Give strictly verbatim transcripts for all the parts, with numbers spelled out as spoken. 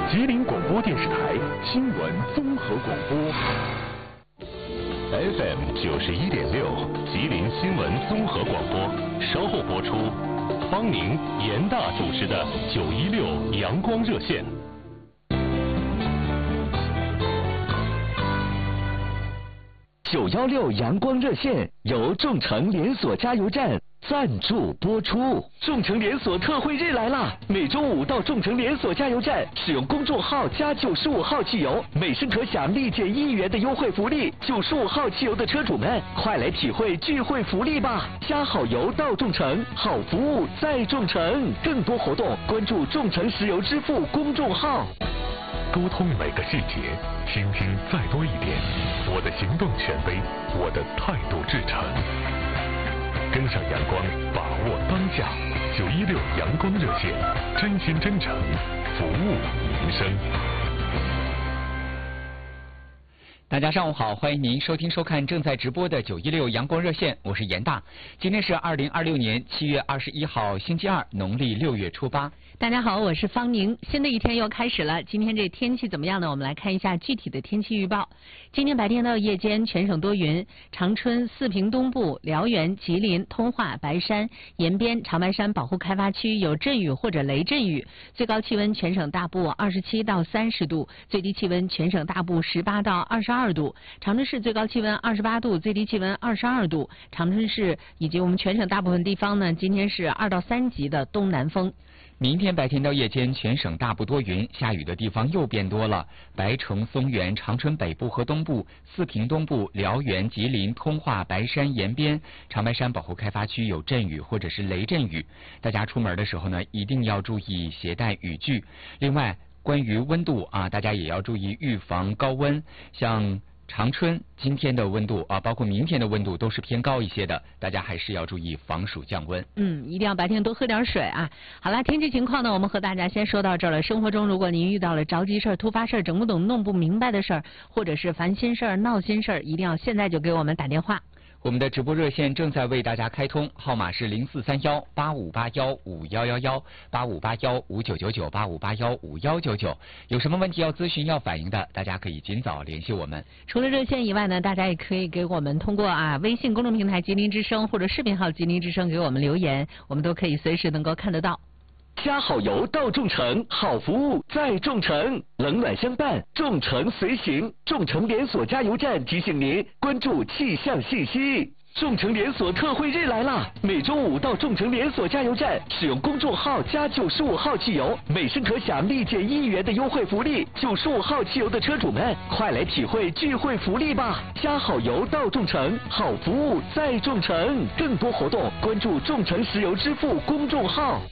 吉林广播电视台新闻综合广播 F M 九十一点六，吉林新闻综合广播，稍后播出。方宁、严大主持的九一六阳光热线。 九幺六阳光热线由众诚连锁加油站赞助播出。众诚连锁特惠日来啦！每周五到众诚连锁加油站，使用公众号加九十五号汽油，每升可享立减一元的优惠福利。九十五号汽油的车主们，快来体会聚会福利吧！加好油到众诚，好服务在众诚。更多活动关注众诚石油支付公众号。 沟通每个细节，倾听再多一点。我的行动权威，我的态度至诚。跟上阳光，把握当下。九一六阳光热线，真心真诚，服务民生。 大家上午好，欢迎您收听收看正在直播的九一六阳光热线，我是严大。今天是二零二六年七月二十一号星期二，农历六月初八。 大家好，我是方宁。新的一天又开始了，今天这天气怎么样呢？我们来看一下具体的天气预报。今天白天到夜间全省多云，长春、四平东部、辽源、吉林、通化、白山、延边、长白山保护开发区有阵雨或者雷阵雨，最高气温全省大部二十七到三十度，最低气温全省大部十八到二十二度。长春市最高气温二十八度，最低气温二十二度。长春市以及我们全省大部分地方呢，今天是二到三级的东南风。 明天白天到夜间全省大部多云，下雨的地方又变多了。白城、松原、长春北部和东部、四平东部、辽源、吉林、通化、白山、延边、长白山保护开发区有阵雨或者是雷阵雨，大家出门的时候呢，一定要注意携带雨具。另外，关于温度啊，大家也要注意预防高温，像长春今天的温度啊，包括明天的温度都是偏高一些的，大家还是要注意防暑降温。 嗯，一定要白天多喝点水啊。好了，天气情况呢，我们和大家先说到这儿了。生活中，如果您遇到了着急事儿、突发事儿、整不懂、弄不明白的事儿，或者是烦心事儿、闹心事儿，一定要现在就给我们打电话。 我们的直播热线正在为大家开通，号码是零四三幺八五八幺五幺幺幺八五八幺五九九九八五八幺五幺九九。有什么问题要咨询、要反映的，大家可以尽早联系我们。 除了热线以外呢，大家也可以给我们通过啊微信公众平台吉林之声或者视频号吉林之声给我们留言，我们都可以随时能够看得到。 加好油到众诚，好服务在众诚，冷暖相伴，众诚随行。众诚连锁加油站提醒您关注气象信息。众诚连锁特惠日来啦！每周五到众诚连锁加油站，使用公众号加九十五号汽油，每升可享立减一元的优惠福利。九十五号汽油的车主们，快来体会聚会福利吧！加好油到众诚，好服务在众诚。更多活动关注众诚石油支付公众号。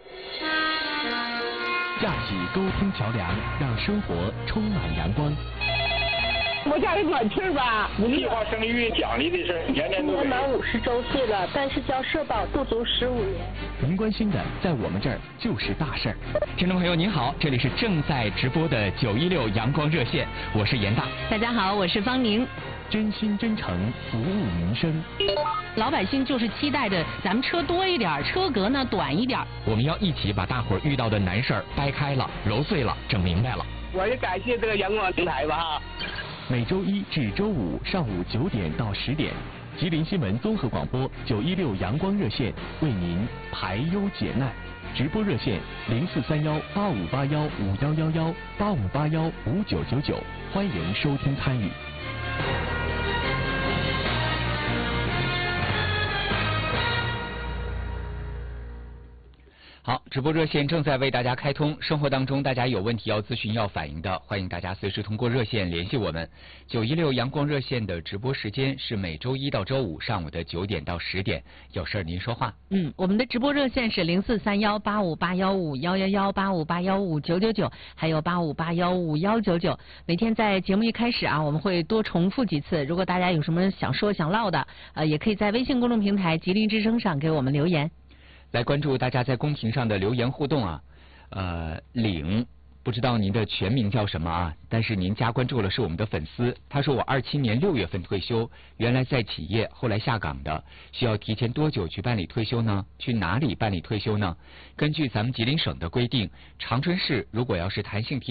架起沟通桥梁，让生活充满阳光。 我家里暖气吧， 计划生育奖励的事，年年都我满五十周岁了，但是交社保不足十五年。 您关心的，在我们这儿就是大事儿。 听众朋友您好，这里是正在直播的九一六阳光热线，我是严大。 大家好，我是方宁。 真心真诚服务民生， 老百姓就是期待着咱们车多一点，车格呢短一点。 我们要一起把大伙儿遇到的难事儿掰开了、揉碎了、整明白了。 我也感谢这个阳光平台吧哈。 每周一至周五上午九点到十点，吉林新闻综合广播九一六阳光热线为您排忧解难。直播热线零四三幺八五八幺五幺幺幺八五八幺五九九九，欢迎收听参与。 好，直播热线正在为大家开通。生活当中大家有问题要咨询、要反映的，欢迎大家随时通过热线联系我们。九一六阳光热线的直播时间是每周一到周五上午的九点到十点，有事儿您说话。 嗯，我们的直播热线是零四三幺八五八幺五幺幺幺八五八幺五九九九，还有八五八幺五幺九九。每天在节目一开始啊，我们会多重复几次。如果大家有什么想说想唠的，呃，也可以在微信公众平台吉林之声上给我们留言。 来关注大家在公屏上的留言互动啊，呃，领不知道您的全名叫什么啊？但是您加关注了是我们的粉丝。他说我二七年六月份退休，原来在企业，后来下岗的，需要提前多久去办理退休呢？去哪里办理退休呢？根据咱们吉林省的规定，长春市如果要是弹性提